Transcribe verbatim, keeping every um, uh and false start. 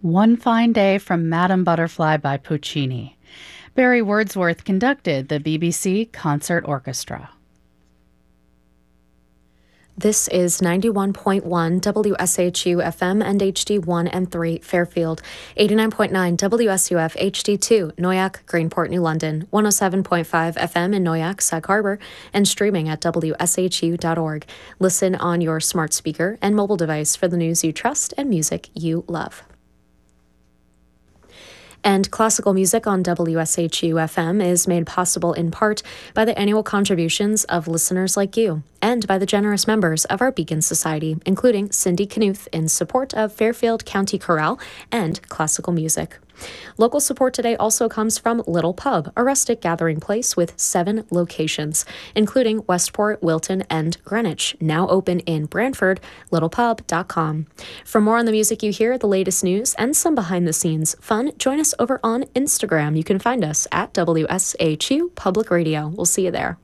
One Fine Day from Madame Butterfly by Puccini. Barry Wordsworth conducted the B B C Concert Orchestra. This is ninety-one point one W S H U F M and H D one and three Fairfield, eighty-nine point nine W S U F H D two Noyac, Greenport, New London, one oh seven point five F M in Noyac, Sag Harbor, and streaming at W S H U dot org. Listen on your smart speaker and mobile device for the news you trust and music you love. And classical music on W S H U F M is made possible in part by the annual contributions of listeners like you and by the generous members of our Beacon Society, including Cindy Knuth in support of Fairfield County Chorale and classical music. Local support today also comes from Little Pub, a rustic gathering place with seven locations, including Westport, Wilton, and Greenwich, now open in Brantford, little pub dot com. For more on the music you hear, the latest news, and some behind-the-scenes fun, join us over on Instagram. You can find us at W S H U Public Radio. We'll see you there.